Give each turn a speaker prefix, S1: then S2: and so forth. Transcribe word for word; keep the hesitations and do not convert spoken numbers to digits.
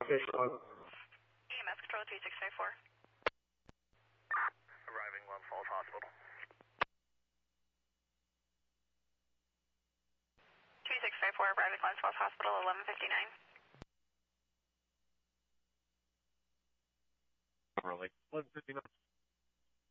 S1: Okay, so
S2: E M S control two six five four.
S3: Arriving Glens Falls Hospital.
S2: two six five four, arriving Glens Falls Hospital, eleven fifty-nine.
S1: Really? eleven fifty-nine.